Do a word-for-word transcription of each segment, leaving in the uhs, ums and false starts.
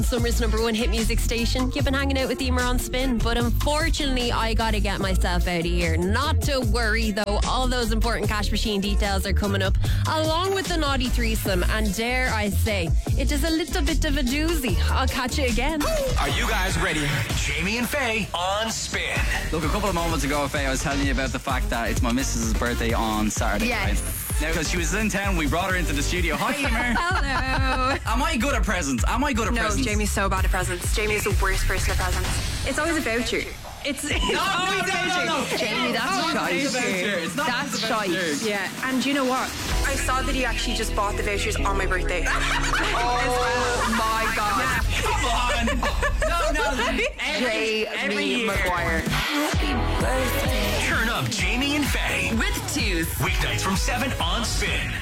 Summer's number one hit music station. You've been hanging out with Emer on Spin, but unfortunately I gotta get myself out of here. Not to worry though, all those important cash machine details are coming up, along with the naughty threesome, and dare I say, it is a little bit of a doozy. I'll catch you again. Are you guys ready? Jamie and Faye on Spin. Look, a couple of moments ago, Faye, I was telling you about the fact that it's my missus's birthday on Saturday. Yes. Right? Now, because she was in town, we brought her into the studio. Hi, Emer. Hello. Am I good at presents? Am I good at No, presents? Jamie's so bad at presents. Jamie is the worst person at presents. It's always about you. It's, it's No, always no, no, about no, you. no. Jamie, that's No, shite. it's about you. It's not That's just about shite. you. Yeah, and you know what? I saw that he actually just bought the vouchers on my birthday. Oh my god. Come on. No, no. Every, every Jamie year. Maguire. Turn up Jamie and Faye. With twos. Weeknights from seven on Spin.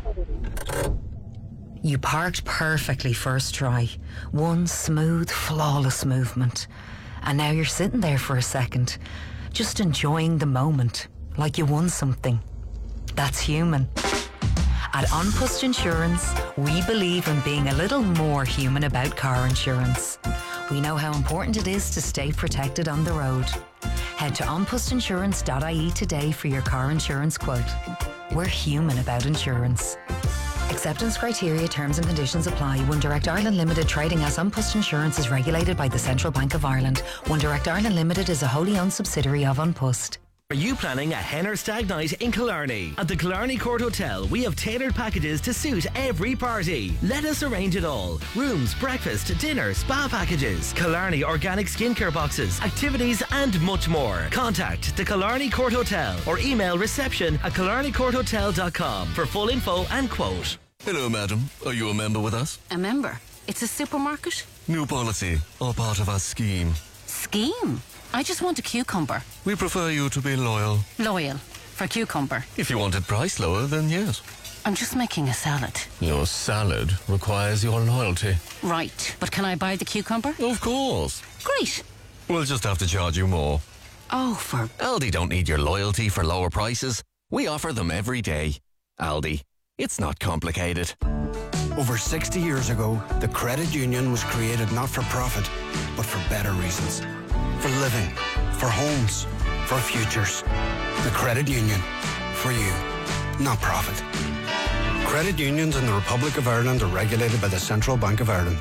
You parked perfectly first try. One smooth, flawless movement. And now you're sitting there for a second, just enjoying the moment, like you won something. That's human. At An Post Insurance, we believe in being a little more human about car insurance. We know how important it is to stay protected on the road. Head to an post insurance dot I E today for your car insurance quote. We're human about insurance. Acceptance criteria, terms and conditions apply. One Direct Ireland Limited, trading as An Post Insurance, is regulated by the Central Bank of Ireland. One Direct Ireland Limited is a wholly owned subsidiary of An Post. Are you planning a hen or stag night in Killarney? At the Killarney Court Hotel, we have tailored packages to suit every party. Let us arrange it all. Rooms, breakfast, dinner, spa packages, Killarney organic skincare boxes, activities and much more. Contact the Killarney Court Hotel or email reception at killarney court hotel dot com for full info and quote. Hello, madam. Are you a member with us? A member? It's a supermarket? New policy, or part of our scheme. Scheme? I just want a cucumber. We prefer you to be loyal. Loyal. For cucumber. If you wanted price lower, then yes. I'm just making a salad. Your salad requires your loyalty. Right. But can I buy the cucumber? Of course. Great. We'll just have to charge you more. Oh, for... Aldi don't need your loyalty for lower prices. We offer them every day. Aldi. It's not complicated. Over sixty years ago, the credit union was created not for profit, but for better reasons. For living, for homes, for futures. The credit union. For you, not profit. Credit unions in the Republic of Ireland are regulated by the Central Bank of Ireland.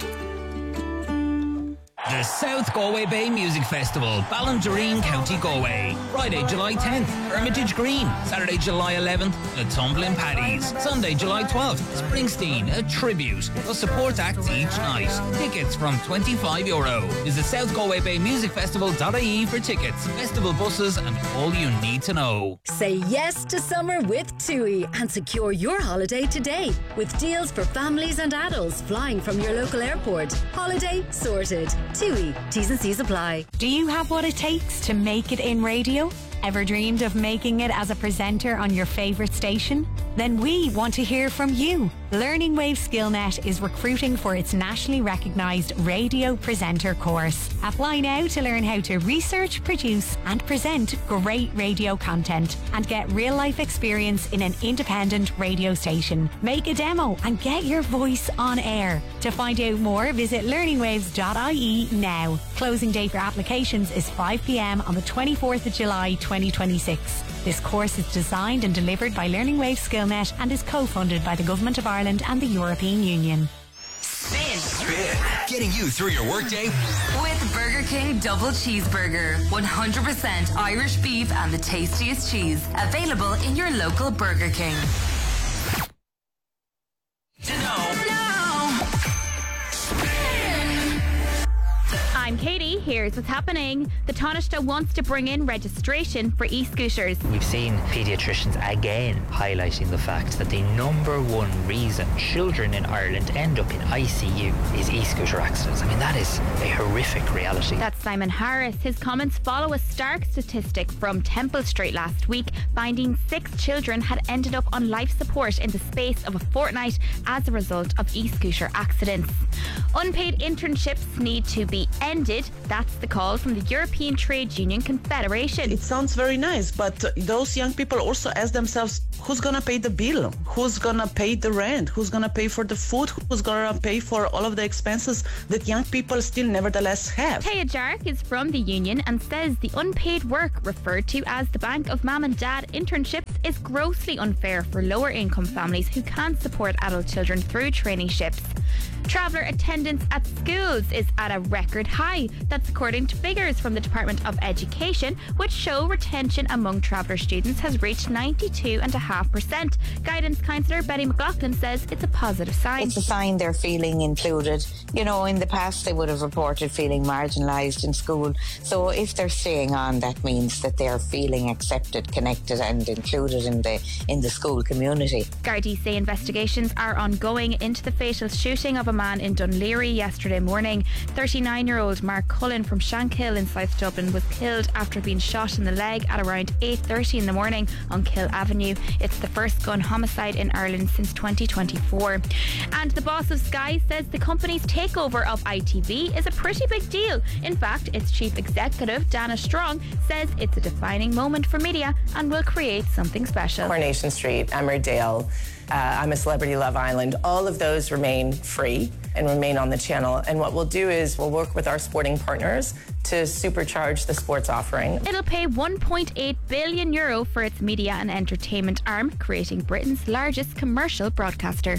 The South Galway Bay Music Festival, Ballindereen, County Galway. Friday, July tenth, Hermitage Green. Saturday, July eleventh, The Tumblin' Paddies. Sunday, July twelfth, Springsteen, a tribute. Plus support acts each night. Tickets from twenty-five euro. Visit south galway bay music festival dot I E for tickets, festival buses and all you need to know. Say yes to summer with TUI and secure your holiday today with deals for families and adults flying from your local airport. Holiday sorted. TUI. T's and C's apply. Do you have what it takes to make it in radio? Ever dreamed of making it as a presenter on your favourite station? Then we want to hear from you. Learning Wave SkillNet is recruiting for its nationally recognised radio presenter course. Apply now to learn how to research, produce and present great radio content and get real life experience in an independent radio station. Make a demo and get your voice on air. To find out more, visit learning waves dot I E now. Closing date for applications is five p m on the twenty-fourth of July twenty twenty-six. This course is designed and delivered by Learning Wave SkillNet and is co-funded by the Government of Ireland and the European Union. Spin. Spin. Getting you through your workday with Burger King Double Cheeseburger. one hundred percent Irish beef and the tastiest cheese. Available in your local Burger King. To know. I'm Katie. Here's what's happening. The Taoiseach wants to bring in registration for e-scooters. We've seen paediatricians again highlighting the fact that the number one reason children in Ireland end up in I C U is e-scooter accidents. I mean, that is a horrific reality. That's Simon Harris. His comments follow a stark statistic from Temple Street last week, finding six children had ended up on life support in the space of a fortnight as a result of e-scooter accidents. Unpaid internships need to be ended ended. That's the call from the European Trade Union Confederation. It sounds very nice, but those young people also ask themselves, who's going to pay the bill? Who's going to pay the rent? Who's going to pay for the food? Who's going to pay for all of the expenses that young people still nevertheless have? Taya Jark is from the union and says the unpaid work, referred to as the Bank of Mum and Dad internships, is grossly unfair for lower income families who can't support adult children through traineeships. Traveller attendance at schools is at a record high. That's according to figures from the Department of Education, which show retention among traveller students has reached ninety-two point five percent. Guidance counsellor Betty McLaughlin says it's a positive sign. It's a sign they're feeling included. You know, in the past they would have reported feeling marginalised in school. So if they're staying on, that means that they're feeling accepted, connected and included in the in the school community. Gardaí say investigations are ongoing into the fatal shooting of a man in Dunleary yesterday morning. thirty-nine-year-old Mark Cullen from Shankill in South Dublin was killed after being shot in the leg at around eight thirty in the morning on Kill Avenue. It's the first gun homicide in Ireland since twenty twenty-four. And the boss of Sky says the company's takeover of I T V is a pretty big deal. In fact, its chief executive, Dana Strong, says it's a defining moment for media and will create something special. Coronation Street, Emmerdale, uh, I'm a Celebrity, Love Island, all of those remain free and remain on the channel. And what we'll do is we'll work with our sporting partners to supercharge the sports offering. It'll pay one point eight billion euro for its media and entertainment arm, creating Britain's largest commercial broadcaster.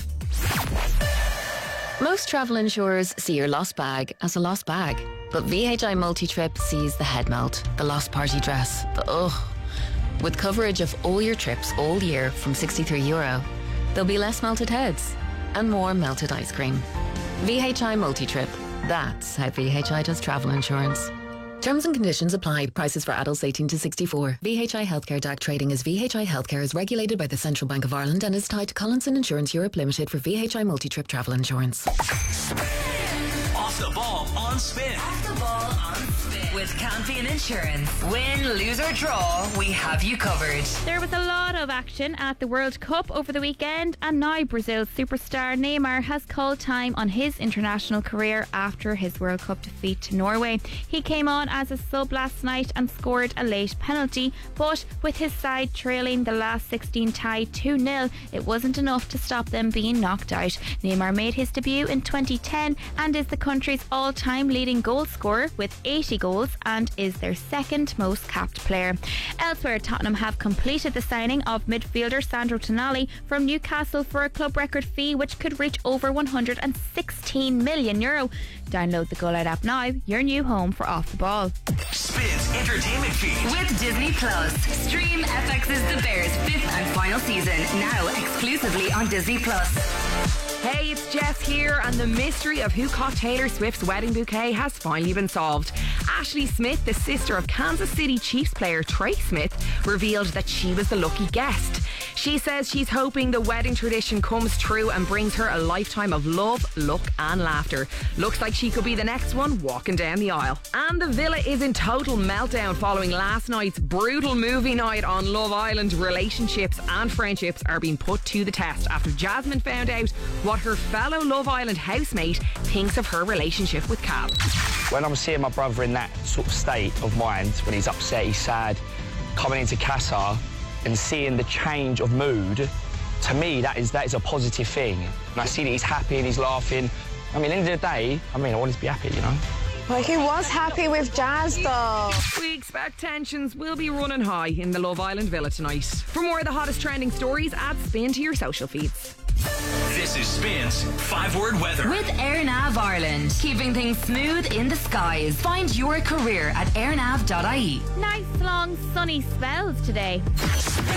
Most travel insurers see your lost bag as a lost bag, but V H I Multi-Trip sees the head melt, the lost party dress, the ugh. With coverage of all your trips all year from sixty-three euro, there'll be less melted heads and more melted ice cream. V H I Multi-Trip. That's how V H I does travel insurance. Terms and conditions apply. Prices for adults eighteen to sixty-four. V H I Healthcare D A C trading as V H I Healthcare is regulated by the Central Bank of Ireland and is tied to Collinson Insurance Europe Limited for V H I Multi-Trip travel insurance. Off the ball on Spin. Off the ball on Spin. With Campion Insurance. Win, lose or draw, we have you covered. There was a lot of action at the World Cup over the weekend, and now Brazil's superstar Neymar has called time on his international career after his World Cup defeat to Norway. He came on as a sub last night and scored a late penalty, but with his side trailing the last sixteen tie two nil, it wasn't enough to stop them being knocked out. Neymar made his debut in twenty ten and is the country's all-time leading goal scorer with eighty goals and is their second most capped player. Elsewhere, Tottenham have completed the signing of midfielder Sandro Tonali from Newcastle for a club record fee which could reach over one hundred sixteen million euro. Download the Go Loud app now, your new home for Off the Ball. Spin's entertainment feed. With Disney Plus. Stream F X's The Bears' fifth and final season, now exclusively on Disney Plus. Hey, it's Jess here, and the mystery of who caught Taylor Swift's wedding bouquet has finally been solved. Ashley Smith, the sister of Kansas City Chiefs player Trey Smith, revealed that she was the lucky guest. She says she's hoping the wedding tradition comes true and brings her a lifetime of love, luck and laughter. Looks like she could be the next one walking down the aisle. And the villa is in total meltdown following last night's brutal movie night on Love Island. Relationships and friendships are being put to the test after Jasmine found out what her fellow Love Island housemate thinks of her relationship with Cab. When I'm seeing my brother in that sort of state of mind, when he's upset, he's sad, coming into Casa and seeing the change of mood, to me that is that is a positive thing. And I see that he's happy and he's laughing. I mean, at the end of the day, I mean, I want him to be happy, you know? Well, he was happy with Jazz, though. We expect tensions will be running high in the Love Island villa tonight. For more of the hottest trending stories, add Spin to your social feeds. This is Spin's five-word weather. With AirNav Ireland, keeping things smooth in the skies. Find your career at airnav dot I E. Nice long sunny spells today.